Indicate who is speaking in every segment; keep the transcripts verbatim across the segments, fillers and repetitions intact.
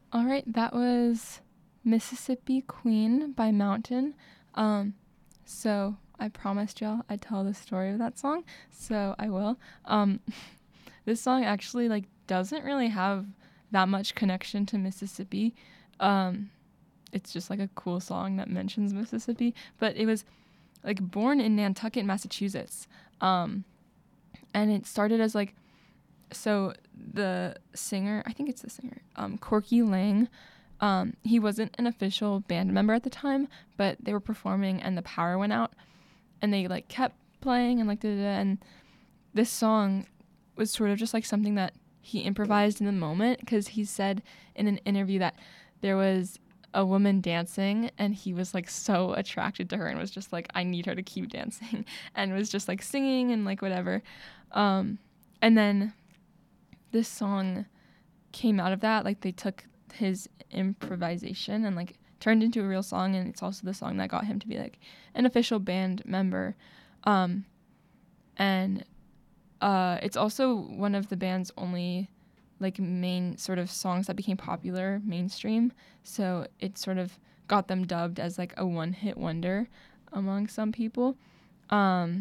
Speaker 1: All right, that was Mississippi Queen by Mountain. Um, so I promised y'all I'd tell the story of that song, so I will. Um, this song actually like doesn't really have that much connection to Mississippi. Um, it's just like a cool song that mentions Mississippi, but it was like born in Nantucket, Massachusetts. Um, and it started as like so the singer, I think it's the singer, um, Corky Lang, um, he wasn't an official band member at the time, but they were performing and the power went out and they like kept playing and like da da da. And this song was sort of just like something that he improvised in the moment because he said in an interview that there was a woman dancing and he was like so attracted to her and was just like, I need her to keep dancing, and was just like singing and like whatever. Um, and then this song came out of that. Like they took his improvisation and like turned into a real song, and it's also the song that got him to be like an official band member. Um, and uh, it's also one of the band's only like main sort of songs that became popular mainstream. So it sort of got them dubbed as like a one-hit wonder among some people. Um,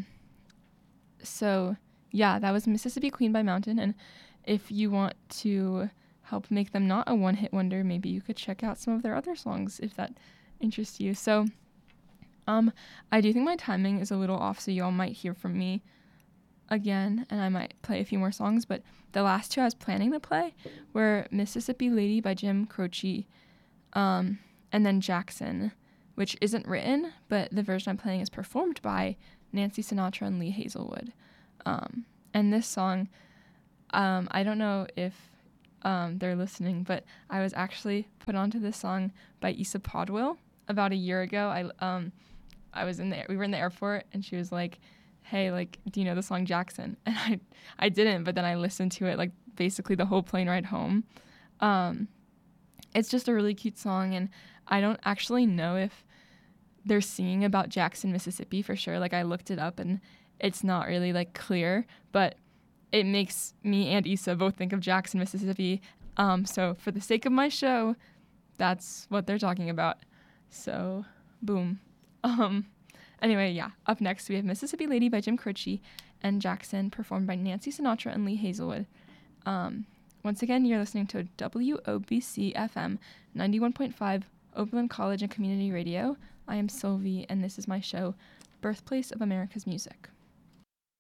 Speaker 1: so yeah, that was Mississippi Queen by Mountain. And if you want to help make them not a one-hit wonder, maybe you could check out some of their other songs if that interests you. So um, I do think my timing is a little off, so y'all might hear from me again, and I might play a few more songs, but the last two I was planning to play were Mississippi Lady by Jim Croce, um, and then Jackson, which isn't written, but the version I'm playing is performed by Nancy Sinatra and Lee Hazelwood. Um, and this song, um, I don't know if um, they're listening, but I was actually put onto this song by Issa Podwell about a year ago. I um, I was in the we were in the airport, and she was like, hey, like, do you know the song Jackson? And I I didn't, but then I listened to it, like, basically the whole plane ride home. Um, it's just a really cute song, and I don't actually know if they're singing about Jackson, Mississippi for sure. Like, I looked it up, and it's not really, like, clear, but it makes me and Issa both think of Jackson, Mississippi. Um, so for the sake of my show, that's what they're talking about. So, boom. Um... Anyway, yeah, up next we have Mississippi Lady by Jim Croce and Jackson, performed by Nancy Sinatra and Lee Hazelwood. Um, once again, you're listening to W O B C F M ninety-one point five, Oberlin College and Community Radio. I am Sylvie, and this is my show, Birthplace of America's Music.